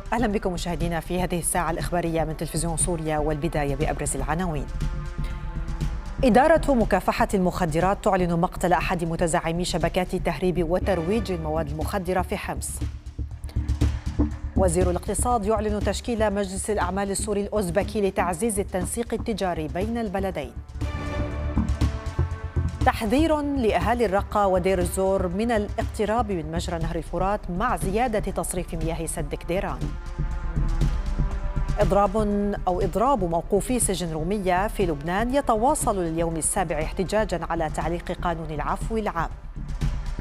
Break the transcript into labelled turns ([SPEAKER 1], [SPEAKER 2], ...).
[SPEAKER 1] أهلا بكم مشاهدينا في هذه الساعة الإخبارية من تلفزيون سوريا، والبداية بأبرز العناوين. إدارة مكافحة المخدرات تعلن مقتل أحد متزعمي شبكات تهريب وترويج المواد المخدرة في حمص. وزير الاقتصاد يعلن تشكيل مجلس الأعمال السوري الأوزبكي لتعزيز التنسيق التجاري بين البلدين. تحذير لأهالي الرقة ودير الزور من الاقتراب من مجرى نهر الفرات مع زيادة تصريف مياه سد كديران. إضراب موقوفي سجن رومية في لبنان يتواصل لليوم السابع احتجاجا على تعليق قانون العفو العام.